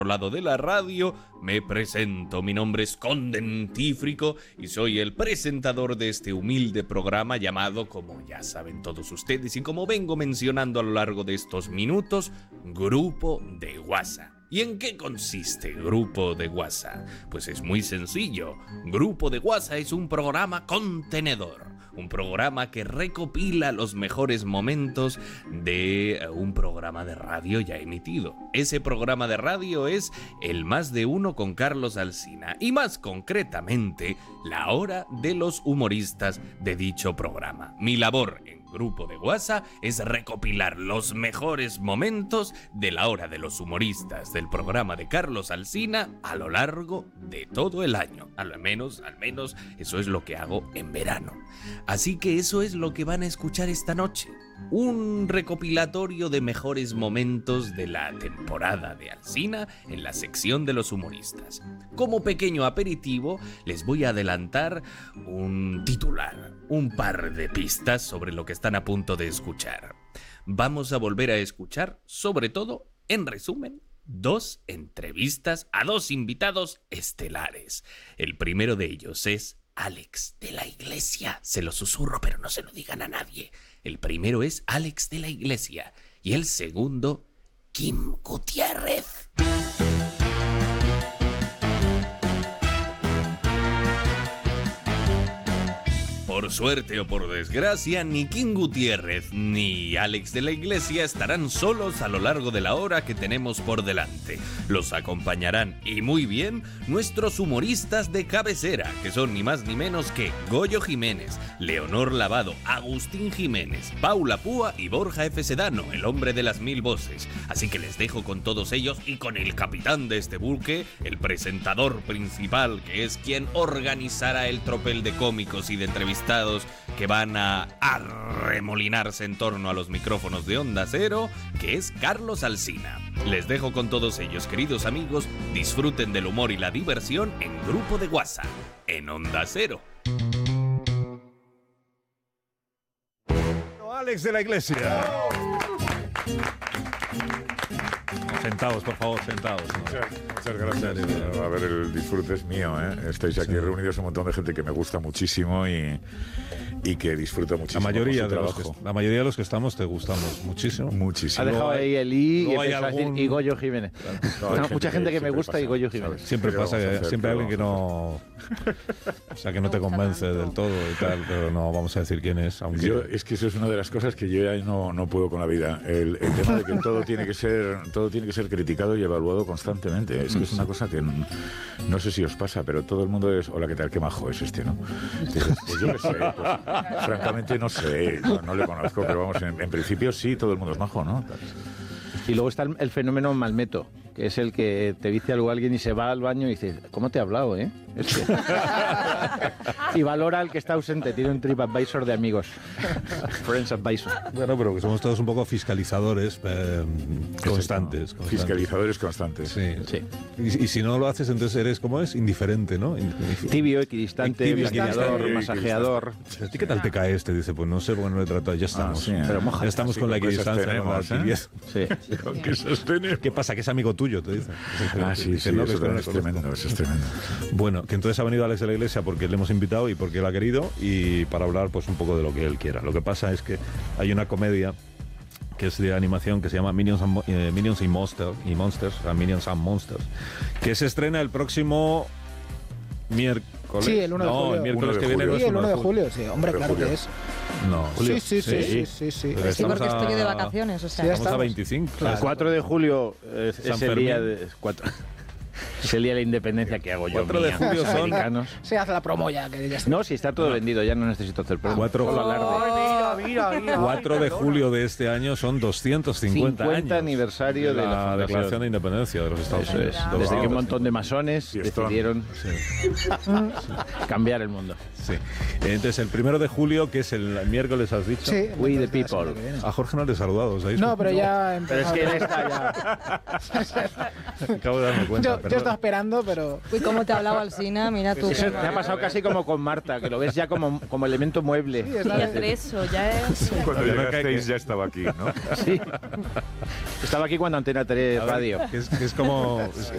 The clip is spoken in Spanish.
lado de la radio, me presento. Mi nombre es Condentífrico y soy el presentador de este humilde programa llamado, como ya saben todos ustedes y como vengo mencionando a lo largo de estos minutos, Grupo de WhatsApp. ¿Y en qué consiste Grupo de WhatsApp? Pues es muy sencillo. Grupo de WhatsApp es un programa contenedor. Un programa que recopila los mejores momentos de un programa de radio ya emitido. Ese programa de radio es El Más de Uno con Carlos Alsina. Y más concretamente, la hora de los humoristas de dicho programa. Mi labor en Grupo de WhatsApp es recopilar los mejores momentos de la hora de los humoristas del programa de Carlos Alsina a lo largo de todo el año. Al menos eso es lo que hago en verano. Así que eso es lo que van a escuchar esta noche. Un recopilatorio de mejores momentos de la temporada de Alsina en la sección de los humoristas. Como pequeño aperitivo, les voy a adelantar un titular, un par de pistas sobre lo que están a punto de escuchar. Vamos a volver a escuchar, sobre todo, en resumen, 2 entrevistas a 2 invitados estelares. El primero de ellos es Alex de la Iglesia. Se lo susurro, pero no se lo digan a nadie. El primero es Alex de la Iglesia y el segundo, Kim Gutiérrez. Por suerte o por desgracia, ni Kim Gutiérrez ni Alex de la Iglesia estarán solos a lo largo de la hora que tenemos por delante. Los acompañarán, y muy bien, nuestros humoristas de cabecera, que son ni más ni menos que Goyo Jiménez, Leonor Lavado, Agustín Jiménez, Paula Púa y Borja F. Sedano, el hombre de las 1000 voces. Así que les dejo con todos ellos y con el capitán de este buque, el presentador principal, que es quien organizará el tropel de cómicos y de entrevistados que van a arremolinarse en torno a los micrófonos de Onda Cero, que es Carlos Alsina. Les dejo con todos ellos, queridos amigos. Disfruten del humor y la diversión en Grupo de WhatsApp, en Onda Cero. Alex de la Iglesia. Sentados, por favor, sentados. Muchas gracias. A ver, el disfrute es mío, ¿eh? Estáis aquí reunidos un montón de gente que me gusta muchísimo y que disfruta muchísimo. La mayoría de los que estamos te gustamos muchísimo. Muchísimo. Ha dejado ahí el y Goyo Jiménez. Mucha gente que me gusta y Goyo Jiménez. Siempre pasa que siempre hay alguien que no... O sea, que no te convence del todo y tal, pero no vamos a decir quién es. Aunque... Es que eso es una de las cosas que yo ya no puedo con la vida. El tema de que todo tiene que ser criticado y evaluado constantemente. Es que es una cosa que no sé si os pasa, pero todo el mundo es, hola, ¿qué tal? Qué majo es este, ¿no? Dices, pues yo qué sé, pues, francamente no sé, no le conozco, pero vamos, en principio sí, todo el mundo es majo, ¿no? Y luego está el fenómeno Malmeto, que es el que te dice algo a alguien y se va al baño y dice, ¿cómo te he hablado, eh? Y valora al que está ausente, tiene un TripAdvisor de amigos. Friends Advisor. Bueno, pero que somos todos un poco fiscalizadores constantes. Fiscalizadores constantes. Sí. Y si no lo haces, entonces eres, ¿cómo es? Indiferente, ¿no? Tibio, equidistante, maquillador, masajeador. ¿A ti qué tal te cae este? Dice, pues no sé, porque no le trato. Ya estamos. Sí, pero ya estamos con la equidistancia. Sí. ¿Qué pasa? Que es amigo tuyo, te dicen. Sí, eso es tremendo. Bueno, que entonces ha venido Alex de la Iglesia porque le hemos invitado y porque él ha querido y para hablar pues un poco de lo que él quiera. Lo que pasa es que hay una comedia que es de animación que se llama Minions and Monsters, que se estrena el próximo miércoles. Sí, el 1 de julio. El miércoles que viene. Sí, el 1 de julio, sí. Hombre, claro que es. No, julio. Sí. Sí, porque estoy de vacaciones, o sea. Estamos a 25. El 4 de julio es el día de... Es el día de la independencia que hago yo. 4 de julio son americanos. Se hace la promo ya. Que ya está. No, si está todo vendido, ya no necesito hacer promo. 4 de julio de este año son 250 años. 50 aniversario de la Declaración de Independencia de los Estados Unidos. Desde que un montón de masones decidieron cambiar el mundo. Sí. Entonces, el 1 de julio, que es el miércoles, has dicho. Sí. We the people. A Jorge no le he saludado. No, pero ya... Pero es que él está ya... Acabo de darme cuenta. Yo estaba esperando, pero... Uy, cómo te hablaba Alsina, mira tú. Eso me ha pasado casi como con Marta, que lo ves ya como elemento mueble. Sí, Y entre eso, ya es... Cuando llegasteis ya estaba aquí, ¿no? Sí. Estaba aquí cuando Antena 3 Radio. Es como...